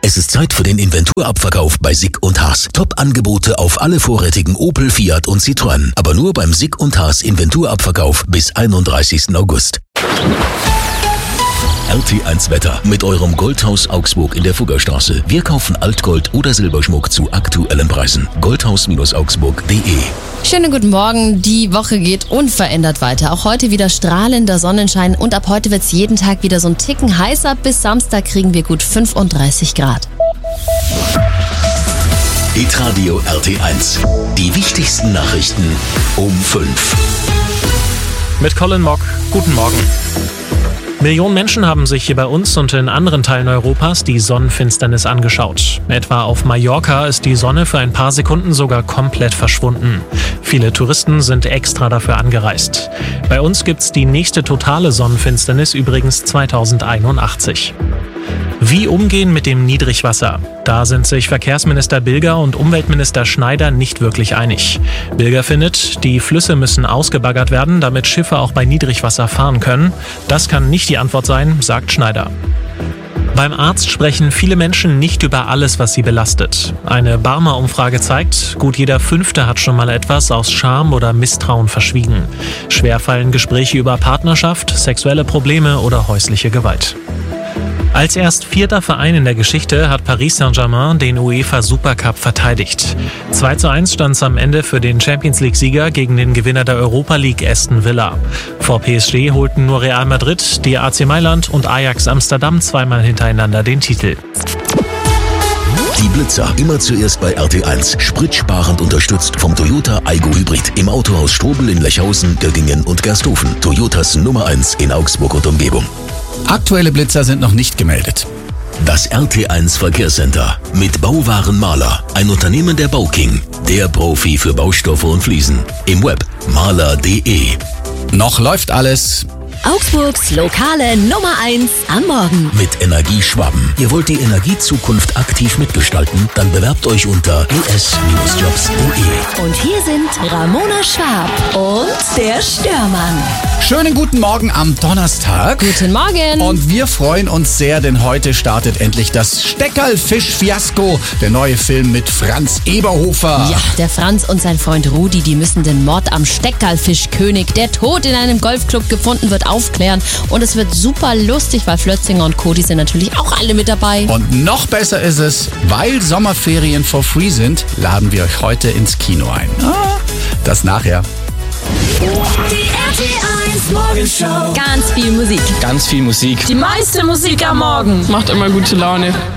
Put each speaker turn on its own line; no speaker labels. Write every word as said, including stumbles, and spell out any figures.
Es ist Zeit für den Inventurabverkauf bei Sick und Haas. Top-Angebote auf alle vorrätigen Opel, Fiat und Citroën. Aber nur beim Sick und Haas Inventurabverkauf bis einunddreißigsten August. R T eins Wetter mit eurem Goldhaus Augsburg in der Fuggerstraße. Wir kaufen Altgold oder Silberschmuck zu aktuellen Preisen. goldhaus augsburg punkt de.
Schönen guten Morgen. Die Woche geht unverändert weiter. Auch heute wieder strahlender Sonnenschein und ab heute wird es jeden Tag wieder so ein Ticken heißer. Bis Samstag kriegen wir gut fünfunddreißig Grad.
Hitradio R T eins. Die wichtigsten Nachrichten um fünf.
Mit Colin Mock. Guten Morgen. Millionen Menschen haben sich hier bei uns und in anderen Teilen Europas die Sonnenfinsternis angeschaut. Etwa auf Mallorca ist die Sonne für ein paar Sekunden sogar komplett verschwunden. Viele Touristen sind extra dafür angereist. Bei uns gibt's die nächste totale Sonnenfinsternis übrigens zweitausendeinundachtzig. Wie umgehen mit dem Niedrigwasser? Da sind sich Verkehrsminister Bilger und Umweltminister Schneider nicht wirklich einig. Bilger findet, die Flüsse müssen ausgebaggert werden, damit Schiffe auch bei Niedrigwasser fahren können. Das kann nicht die Antwort sein, sagt Schneider. Beim Arzt sprechen viele Menschen nicht über alles, was sie belastet. Eine Barmer-Umfrage zeigt, gut jeder Fünfte hat schon mal etwas aus Scham oder Misstrauen verschwiegen. Schwer fallen Gespräche über Partnerschaft, sexuelle Probleme oder häusliche Gewalt. Als erst vierter Verein in der Geschichte hat Paris Saint-Germain den UEFA Supercup verteidigt. zwei zu eins stand es am Ende für den Champions-League-Sieger gegen den Gewinner der Europa League Aston Villa. Vor P S G holten nur Real Madrid, die A C Mailand und Ajax Amsterdam zweimal hintereinander den Titel.
Die Blitzer, immer zuerst bei R T eins. Spritsparend unterstützt vom Toyota Aygo Hybrid. Im Autohaus Strobel in Lechhausen, Göttingen und Gersthofen. Toyotas Nummer eins in Augsburg und Umgebung.
Aktuelle Blitzer sind noch nicht gemeldet.
Das R T eins Verkehrscenter mit Bauwaren Mahler. Ein Unternehmen der Bauking. Der Profi für Baustoffe und Fliesen. Im Web mahler punkt de.
Noch läuft alles.
Augsburgs lokale Nummer eins am Morgen.
Mit Energie Schwaben. Ihr wollt die Energiezukunft aktiv mitgestalten? Dann bewerbt euch unter e s jobs punkt de.
Und hier sind Ramona Schwab und der Störmann.
Schönen guten Morgen am Donnerstag.
Guten Morgen.
Und wir freuen uns sehr, denn heute startet endlich das Steckerlfisch-Fiasko. Der neue Film mit Franz Eberhofer.
Ja, der Franz und sein Freund Rudi, die müssen den Mord am Steckerlfischkönig, der tot in einem Golfclub gefunden wird, aufklären. Und es wird super lustig, weil Flötzinger und Co., die sind natürlich auch alle mit dabei.
Und noch besser ist es, weil Sommerferien for free sind, laden wir euch heute ins Kino ein. Ah, das nachher.
Die R T eins Morgenshow.
Ganz viel Musik.
Ganz viel Musik.
Die meiste Musik am Morgen.
Macht immer gute Laune.